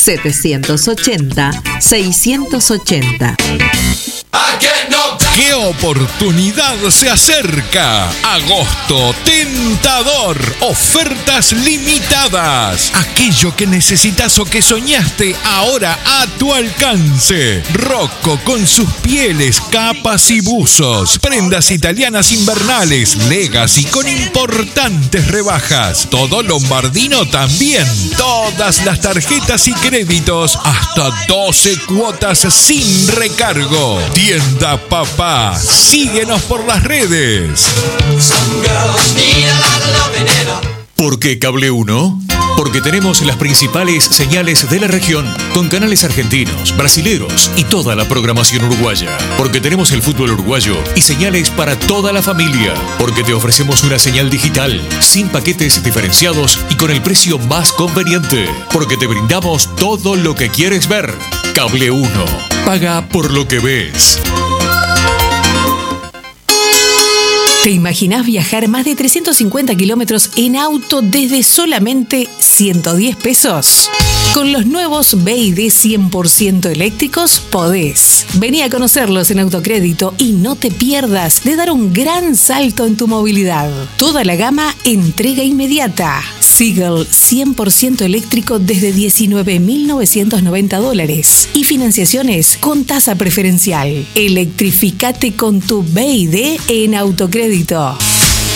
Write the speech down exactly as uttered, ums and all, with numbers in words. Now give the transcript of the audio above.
setecientos ochenta, seiscientos ochenta. ¡Qué oportunidad se acerca! Agosto tentador. Ofertas limitadas. Aquello que necesitas o que soñaste ahora a tu alcance. Rocco con sus pieles, capas y buzos. Prendas italianas invernales. Legacy con importantes rebajas. Todo Lombardino también. Todas las tarjetas y créditos. Hasta doce cuotas sin recargo. Tienda Papá. Síguenos por las redes. ¿Por qué Cable uno? Porque tenemos las principales señales de la región, con canales argentinos, brasileros y toda la programación uruguaya. Porque tenemos el fútbol uruguayo y señales para toda la familia. Porque te ofrecemos una señal digital, sin paquetes diferenciados y con el precio más conveniente. Porque te brindamos todo lo que quieres ver. Cable uno. Paga por lo que ves. ¿Te imaginás viajar más de trescientos cincuenta kilómetros en auto desde solamente ciento diez pesos? Con los nuevos B Y D cien por ciento eléctricos podés. Vení a conocerlos en Autocrédito y no te pierdas de dar un gran salto en tu movilidad. Toda la gama entrega inmediata. Seagull cien por ciento eléctrico desde diecinueve mil novecientos noventa dólares y financiaciones con tasa preferencial. Electrificate con tu B Y D en Autocrédito.